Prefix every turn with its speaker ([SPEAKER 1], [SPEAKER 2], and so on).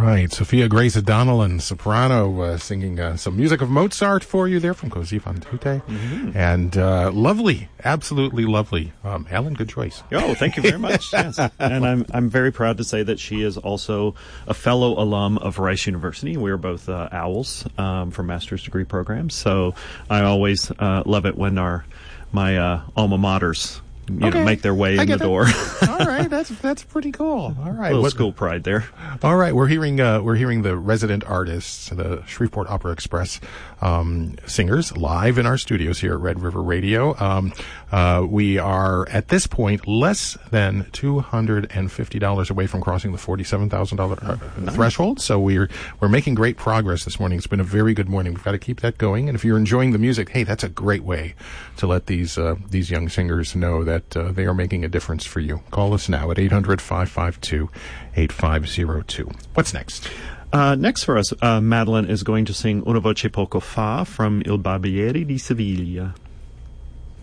[SPEAKER 1] right. Sophia Grace Donnellan, soprano, singing some music of Mozart for you there from Così fan tutte. Mm-hmm. And lovely, absolutely lovely. Alan, good choice.
[SPEAKER 2] Oh, thank you very much. Yes. And I'm very proud to say that she is also a fellow alum of Rice University. We're both owls from master's degree programs. So I always love it when my alma maters make their way in the door.
[SPEAKER 1] All right, that's pretty cool. All right,
[SPEAKER 2] a little school pride there.
[SPEAKER 1] All right, we're hearing the resident artists, the Shreveport Opera Express singers, live in our studios here at Red River Radio. We are at this point less than $250 away from crossing the $47,000 threshold. So we're making great progress this morning. It's been a very good morning. We've got to keep that going. And if you're enjoying the music, hey, that's a great way to let these young singers know that they are making a difference for you. Call us now at 800-552-8502. What's next?
[SPEAKER 2] Next for us, Madeline is going to sing Una voce poco fa from Il Barbiere di Siviglia.